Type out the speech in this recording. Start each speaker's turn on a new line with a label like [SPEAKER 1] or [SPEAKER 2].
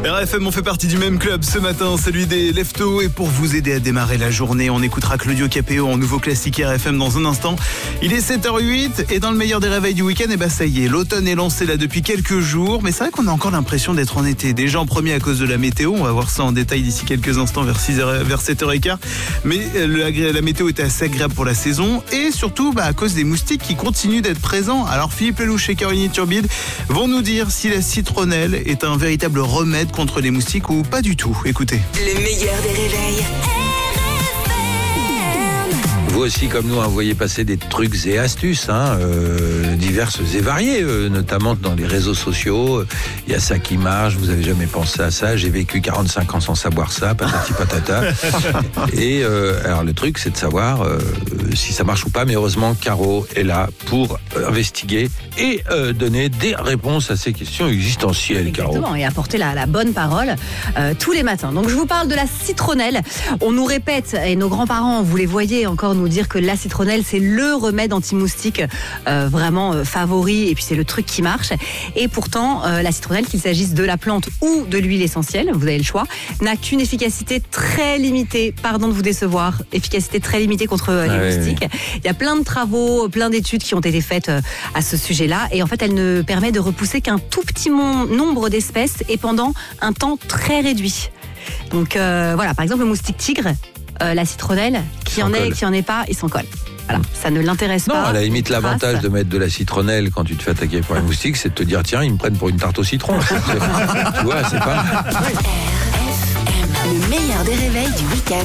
[SPEAKER 1] RFM, on fait partie du même club ce matin, celui des Leftos. Et pour vous aider à démarrer la journée, on écoutera Claudio Capéo en nouveau classique RFM dans un instant. Il est 7h08 et dans le meilleur des réveils du week-end, ça y est, l'automne est lancé là depuis quelques jours. Mais c'est vrai qu'on a encore l'impression d'être en été. Déjà en premier à cause de la météo, on va voir ça en détail d'ici quelques instants vers 7h15. Mais la météo était assez agréable pour la saison. Et surtout à cause des moustiques qui continuent d'être présents. Alors Philippe Lelouch et Caroline Turbide vont nous dire si la citronnelle est un véritable remède contre les moustiques ou pas du tout. Écoutez.
[SPEAKER 2] Le meilleur des réveils.
[SPEAKER 3] Vous aussi, comme nous, voyez passer des trucs et astuces, diverses et variées, notamment dans les réseaux sociaux. Il y a ça qui marche, vous avez jamais pensé à ça, j'ai vécu 45 ans sans savoir ça, patati patata. Et alors le truc, c'est de savoir si ça marche ou pas, mais heureusement, Caro est là pour investiguer et donner des réponses à ces questions existentielles, Caro.
[SPEAKER 4] Exactement, et apporter la bonne parole tous les matins. Donc je vous parle de la citronnelle. On nous répète, et nos grands-parents, vous les voyez encore nous dire que la citronnelle, c'est le remède anti-moustique vraiment favori, et puis c'est le truc qui marche. Et pourtant, la citronnelle, qu'il s'agisse de la plante ou de l'huile essentielle, vous avez le choix, n'a qu'une efficacité très limitée, pardon de vous décevoir, efficacité très limitée contre les moustiques. Oui. Il y a plein de travaux, plein d'études qui ont été faites à ce sujet-là, et en fait, elle ne permet de repousser qu'un tout petit nombre d'espèces et pendant un temps très réduit. Donc voilà, par exemple, le moustique tigre, la citronnelle, qui en est pas, il s'en colle. Voilà, ça ne l'intéresse pas.
[SPEAKER 3] Non, à la limite, l'avantage de mettre de la citronnelle quand tu te fais attaquer par un moustique, c'est de te dire, tiens, ils me prennent pour une tarte au citron. Tu vois, c'est pas...
[SPEAKER 2] Le meilleur des réveils du week-end.